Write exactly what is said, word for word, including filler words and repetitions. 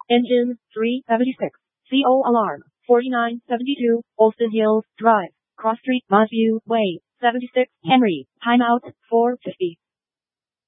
Engine three seventy-six. C O alarm. forty-nine seventy-two. Olson Hills Drive. Cross Street, Mosview Way. seventy-six. Henry. Timeout. four fifty.